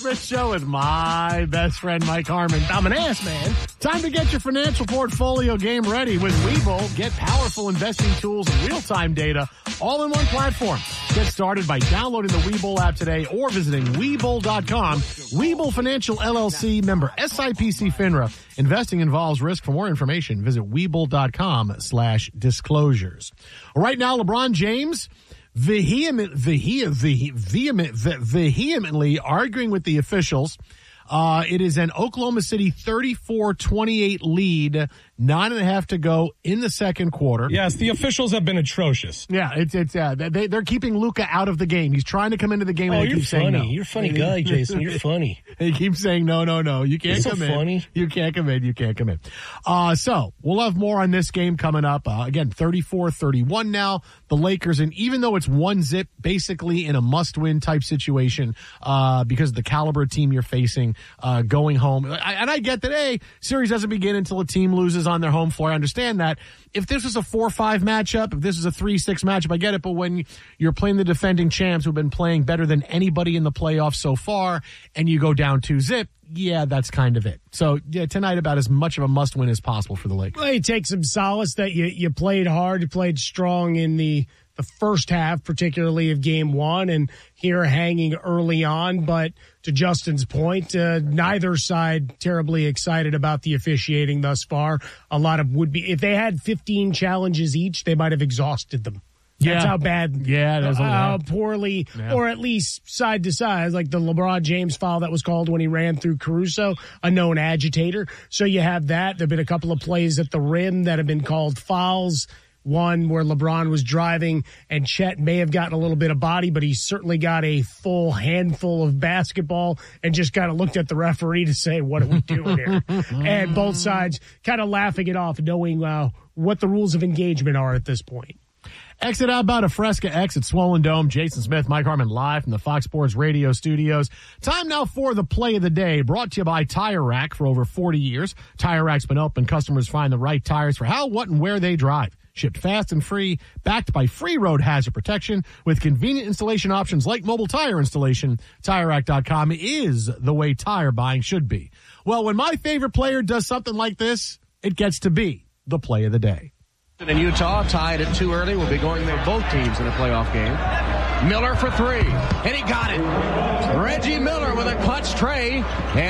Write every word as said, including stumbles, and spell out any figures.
Smith Show with my best friend, Mike Harmon. I'm an ass man. Time to get your financial portfolio game ready with Webull. Get powerful investing tools and real-time data all in one platform. Get started by downloading the Webull app today or visiting Webull dot com. Webull Financial L L C, member S I P C FINRA. Investing involves risk. For more information, visit Webull dot com slash disclosures. Right now, LeBron James vehement, vehement, vehement, vehemently arguing with the officials. Uh, it is an Oklahoma City thirty-four twenty-eight lead, nine and a half to go in the second quarter. Yes, the officials have been atrocious. Yeah, it's it's uh, they they're keeping Luka out of the game. He's trying to come into the game. Oh, and they you're keep funny. Saying no. You're a funny guy, Jason. You're funny. They keep saying no, no, no. You can't you're come so in. Funny. You can't come in. You can't come in. Uh, so we'll have more on this game coming up. Uh, again, thirty-four thirty-one now. The Lakers, and even though it's one zip, basically in a must-win type situation, uh, because of the caliber of team you're facing, uh, going home. I, and I get that, hey, series doesn't begin until a team loses on their home floor. I understand that. If this was a four five matchup, if this is a three six matchup, I get it. But when you're playing the defending champs who've been playing better than anybody in the playoffs so far, and you go down two zip, yeah, that's kind of it. So, yeah, tonight about as much of a must-win as possible for the Lakers. Well, you take some solace that you, you played hard, you played strong in the, the first half, particularly of game one, and here hanging early on. But to Justin's point, uh, neither side terribly excited about the officiating thus far. A lot of would be, if they had fifteen challenges each, they might have exhausted them. That's yeah. how bad, yeah, that's how poorly, yeah. or at least side to side, like the LeBron James foul that was called when he ran through Caruso, a known agitator. So you have that. There have been a couple of plays at the rim that have been called fouls. One where LeBron was driving and Chet may have gotten a little bit of body, but he certainly got a full handful of basketball and just kind of looked at the referee to say, what are we doing here? And both sides kind of laughing it off, knowing uh, what the rules of engagement are at this point. Exit outbound of Fresca X at Swollen Dome. Jason Smith, Mike Harmon, live from the Fox Sports Radio studios. Time now for the play of the day, brought to you by Tire Rack for over forty years. Tire Rack's been helping customers find the right tires for how, what, and where they drive. Shipped fast and free, backed by free road hazard protection with convenient installation options like mobile tire installation. Tire Rack dot com is the way tire buying should be. Well, when my favorite player does something like this, it gets to be the play of the day. In Utah, tied at two early, will be going there both teams in a playoff game. Miller for three, and he got it. Reggie Miller with a clutch tray. And